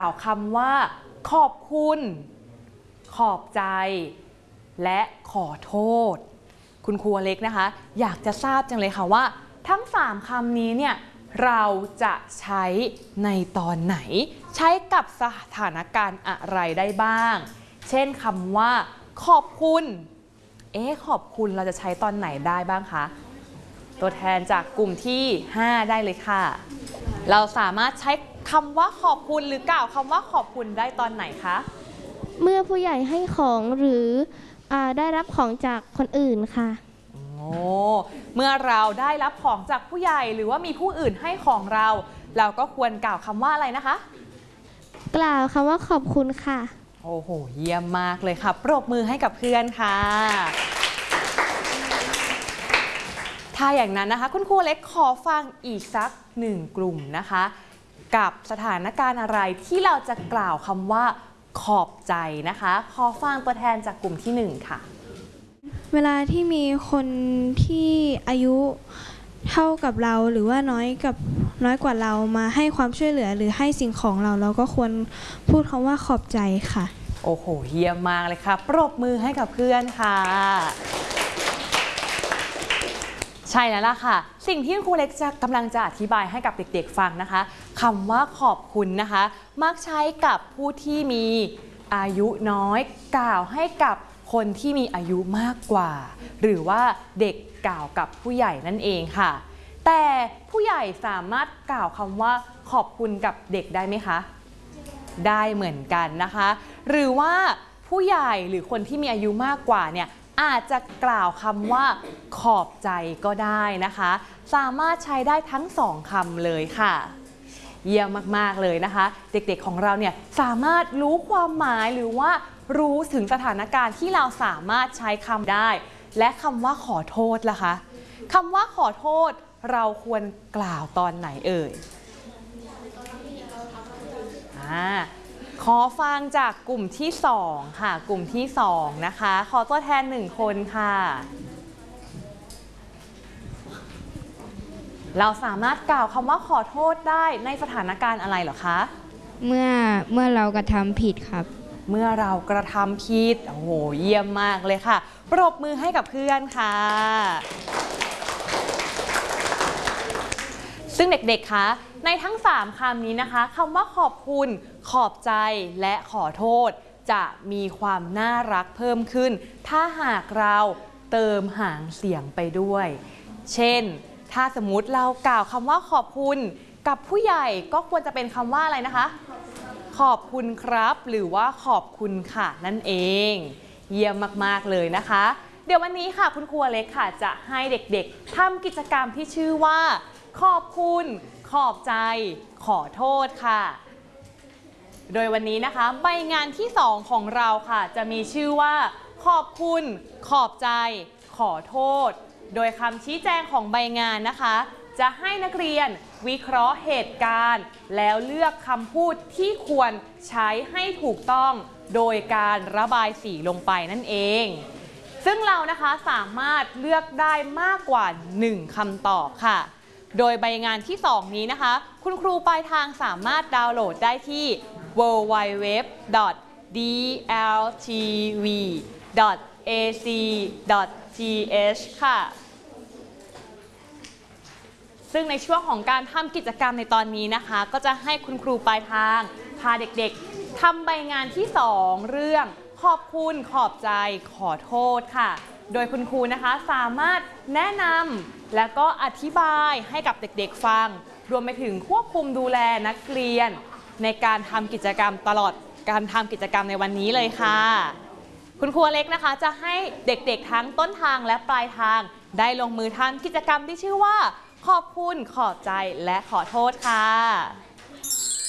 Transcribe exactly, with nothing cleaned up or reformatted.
กล่าวคำว่าขอบคุณขอบใจและขอโทษคุณครูเล็กนะคะอยากจะทราบจังเลยค่ะว่าทั้งสามคำนี้เนี่ยเราจะใช้ในตอนไหนใช้กับสถานการณ์อะไรได้บ้างเช่นคำว่าขอบคุณเอ๊ะขอบคุณเราจะใช้ตอนไหนได้บ้างคะตัวแทนจากกลุ่มที่ห้าได้เลยค่ะเราสามารถใช้คำว่าขอบคุณหรือกล่าวคำว่าขอบคุณได้ตอนไหนคะเมื่อผู้ใหญ่ให้ของหรืออาได้รับของจากคนอื่นค่ะโอ้เมื่อเราได้รับของจากผู้ใหญ่หรือว่ามีผู้อื่นให้ของเราเราก็ควรกล่าวคำว่าอะไรนะคะกล่าวคำว่าขอบคุณค่ะโอ้โหเยี่ยมมากเลยค่ะปรบมือให้กับเพื่อนค่ะถ้าอย่างนั้นนะคะคุณครูเล็กขอฟังอีกสักหนึ่งกลุ่มนะคะกับสถานการณ์อะไรที่เราจะกล่าวคำว่าขอบใจนะคะขอฟังตัวแทนจากกลุ่มที่หนึ่งค่ะเวลาที่มีคนที่อายุเท่ากับเราหรือว่าน้อยกับน้อยกว่าเรามาให้ความช่วยเหลือหรือให้สิ่งของเราเราก็ควรพูดคำว่าขอบใจค่ะโอ้โหเยี่ยมมากเลยค่ะปรบมือให้กับเพื่อนค่ะใช่แล้วล่ะค่ะสิ่งที่ครูเล็กจะกำลังจะอธิบายให้กับเด็กๆฟังนะคะคำว่าขอบคุณนะคะมักใช้กับผู้ที่มีอายุน้อยกล่าวให้กับคนที่มีอายุมากกว่าหรือว่าเด็กกล่าวกับผู้ใหญ่นั่นเองค่ะแต่ผู้ใหญ่สามารถกล่าวคำว่าขอบคุณกับเด็กได้ไหมคะได้เหมือนกันนะคะหรือว่าผู้ใหญ่หรือคนที่มีอายุมากกว่าเนี่ยอาจจะกล่าวคำว่าขอบใจก็ได้นะคะสามารถใช้ได้ทั้งสองคำเลยค่ะเยี่ยมมากๆเลยนะคะเด็กๆของเราเนี่ยสามารถรู้ความหมายหรือว่ารู้ถึงสถานการณ์ที่เราสามารถใช้คำได้และคำว่าขอโทษล่ะคะคำว่าขอโทษเราควรกล่าวตอนไหนเอ่ยอ่าขอฟังจากกลุ่มที่สองค่ะกลุ่มที่สองนะคะขอตัวแทนหนึ่งคนค่ะเราสามารถกล่าวคำว่าขอโทษได้ในสถานการณ์อะไรเหรอคะเมื่อเมื่อเรากระทำผิดครับเมื่อเรากระทำผิดโอ้โหเยี่ยมมากเลยค่ะปรบมือให้กับเพื่อนค่ะซึ่งเด็กๆคะในทั้งสามคำนี้นะคะคำว่าขอบคุณขอบใจและขอโทษจะมีความน่ารักเพิ่มขึ้นถ้าหากเราเติมหางเสียงไปด้วยเช่นถ้าสมมุติเรากล่าวคำว่าขอบคุณกับผู้ใหญ่ก็ควรจะเป็นคำว่าอะไรนะคะขอบคุณครับหรือว่าขอบคุณค่ะนั่นเองเยี่ยมมากๆเลยนะคะเดี๋ยววันนี้ค่ะคุณครูเล็กค่ะจะให้เด็กๆทำกิจกรรมที่ชื่อว่าขอบคุณขอบใจขอโทษค่ะโดยวันนี้นะคะใบงานที่สองของเราค่ะจะมีชื่อว่าขอบคุณขอบใจขอโทษโดยคำชี้แจงของใบงานนะคะจะให้นักเรียนวิเคราะห์เหตุการณ์แล้วเลือกคำพูดที่ควรใช้ให้ถูกต้องโดยการระบายสีลงไปนั่นเองซึ่งเรานะคะสามารถเลือกได้มากกว่าหนึ่งคำตอบค่ะโดยใบงานที่สองนี้นะคะคุณครูปลายทางสามารถดาวน์โหลดได้ที่ ดับเบิลยู ดับเบิลยู ดับเบิลยู ดอท ดี แอล ที วี ดอท เอ ซี ดอท ที เอช ค่ะซึ่งในช่วงของการทำกิจกรรมในตอนนี้นะคะก็จะให้คุณครูปลายทางพาเด็กๆทำใบงานที่สองเรื่องขอบคุณขอบใจขอโทษค่ะโดยคุณครูนะคะสามารถแนะนำและก็อธิบายให้กับเด็กๆฟังรวมไปถึงควบคุมดูแลนักเรียนในการทำกิจกรรมตลอดการทำกิจกรรมในวันนี้เลยค่ะคุณครูเล็กนะคะจะให้เด็กๆทั้งต้นทางและปลายทางได้ลงมือทำกิจกรรมที่ชื่อว่าขอบคุณขอบใจและขอโทษค่ะ